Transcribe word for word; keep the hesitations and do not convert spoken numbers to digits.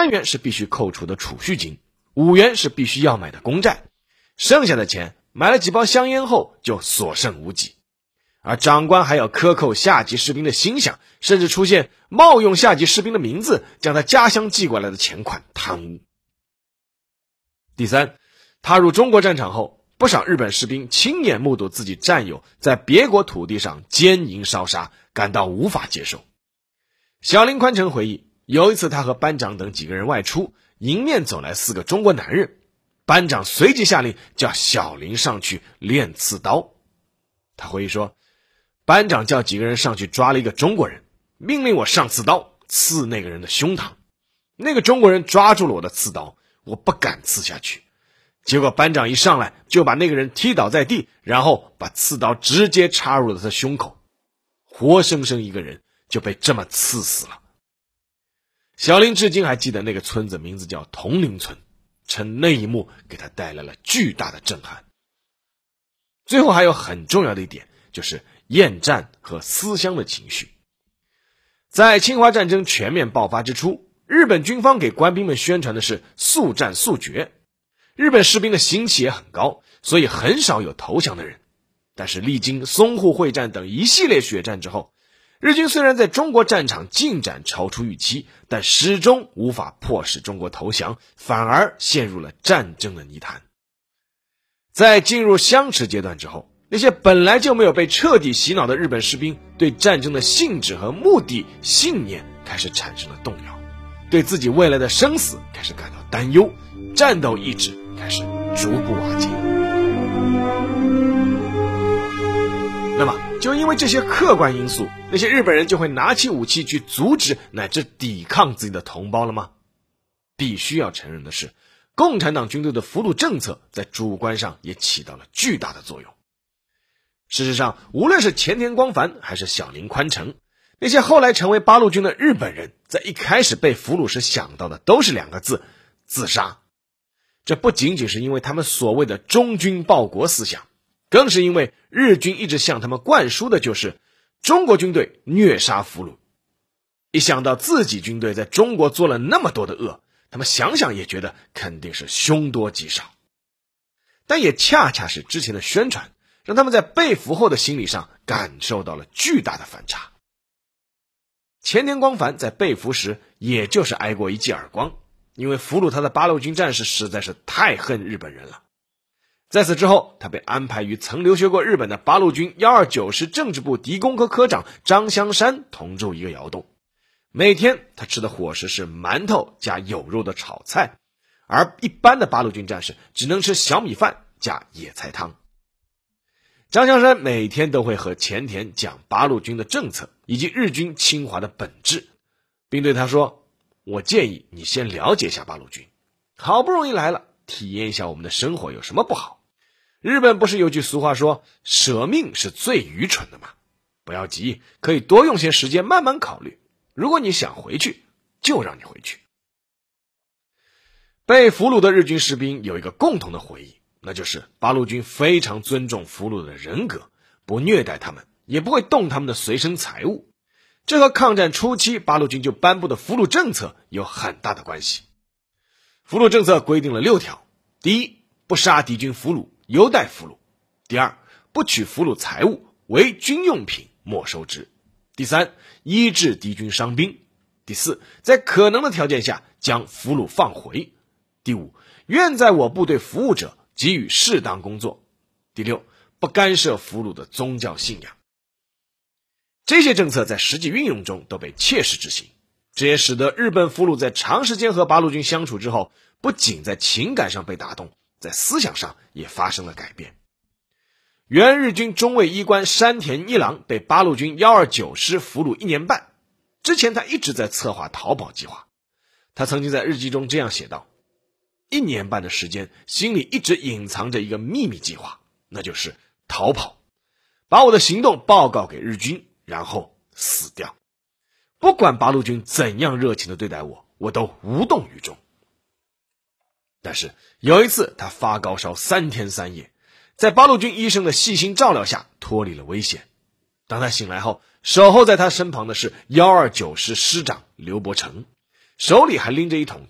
三元是必须扣除的储蓄金，五元是必须要买的公债，剩下的钱买了几包香烟后就所剩无几。而长官还要克扣下级士兵的薪饷，甚至出现冒用下级士兵的名字，将他家乡寄过来的钱款贪污。第三，踏入中国战场后，不少日本士兵亲眼目睹自己战友在别国土地上奸淫烧杀，感到无法接受。小林宽成回忆，有一次他和班长等几个人外出，迎面走来四个中国男人，班长随即下令叫小林上去练刺刀。他回忆说，班长叫几个人上去抓了一个中国人，命令我上刺刀刺那个人的胸膛。那个中国人抓住了我的刺刀，我不敢刺下去，结果班长一上来就把那个人踢倒在地，然后把刺刀直接插入了他的胸口，活生生一个人就被这么刺死了。小林至今还记得那个村子名字叫铜陵村，称那一幕给他带来了巨大的震撼。最后还有很重要的一点，就是厌战和思乡的情绪。在侵华战争全面爆发之初，日本军方给官兵们宣传的是速战速决，日本士兵的心气也很高，所以很少有投降的人。但是历经淞沪会战等一系列血战之后，日军虽然在中国战场进展超出预期，但始终无法迫使中国投降，反而陷入了战争的泥潭。在进入相持阶段之后，那些本来就没有被彻底洗脑的日本士兵对战争的性质和目的、信念开始产生了动摇，对自己未来的生死开始感到担忧，战斗意志开始逐步瓦解。那么就因为这些客观因素，那些日本人就会拿起武器去阻止乃至抵抗自己的同胞了吗？必须要承认的是，共产党军队的俘虏政策在主观上也起到了巨大的作用。事实上，无论是前田光繁还是小林宽成，那些后来成为八路军的日本人，在一开始被俘虏时想到的都是两个字：自杀。这不仅仅是因为他们所谓的忠君报国思想，更是因为日军一直向他们灌输的就是中国军队虐杀俘虏。一想到自己军队在中国做了那么多的恶，他们想想也觉得肯定是凶多吉少。但也恰恰是之前的宣传，让他们在被俘后的心理上感受到了巨大的反差。前田光繁在被俘时也就是挨过一记耳光，因为俘虏他的八路军战士实在是太恨日本人了。在此之后，他被安排与曾留学过日本的八路军一二九师政治部敌工科科长张香山同住一个窑洞，每天他吃的伙食是馒头加有肉的炒菜，而一般的八路军战士只能吃小米饭加野菜汤。张香山每天都会和前田讲八路军的政策以及日军侵华的本质，并对他说，我建议你先了解一下八路军，好不容易来了，体验一下我们的生活有什么不好。日本不是有句俗话说，舍命是最愚蠢的吗？不要急，可以多用些时间慢慢考虑，如果你想回去，就让你回去。被俘虏的日军士兵有一个共同的回忆，那就是八路军非常尊重俘虏的人格，不虐待他们，也不会动他们的随身财物。这和抗战初期八路军就颁布的俘虏政策有很大的关系。俘虏政策规定了六条：第一，不杀敌军俘虏，优待俘虏；第二，不取俘虏财物，为军用品没收之；第三，医治敌军伤兵；第四，在可能的条件下将俘虏放回；第五，愿在我部队服务者给予适当工作；第六，不干涉俘虏的宗教信仰。这些政策在实际运用中都被切实执行，这也使得日本俘虏在长时间和八路军相处之后，不仅在情感上被打动，在思想上也发生了改变。原日军中尉医官山田一郎被八路军一二九师俘虏一年半，之前他一直在策划逃跑计划。他曾经在日记中这样写道，一年半的时间，心里一直隐藏着一个秘密计划，那就是逃跑，把我的行动报告给日军，然后死掉。不管八路军怎样热情地对待我，我都无动于衷。但是有一次他发高烧三天三夜，在八路军医生的细心照料下脱离了危险。当他醒来后，守候在他身旁的是一二九师师长刘伯承，手里还拎着一桶